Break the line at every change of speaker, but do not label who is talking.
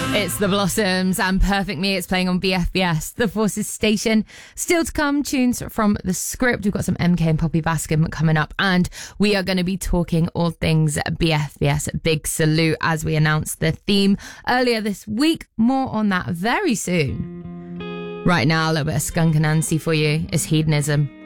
It's The Blossoms and Perfect Me. It's playing on BFBS, the Forces station. Still to come, tunes from The Script. We've got some MK and Poppy Bascom coming up, and we are going to be talking all things BFBS. Big salute as we announced the theme earlier this week. More on that very soon. Right now, a little bit of Skunk Anansi for you. It's Hedonism.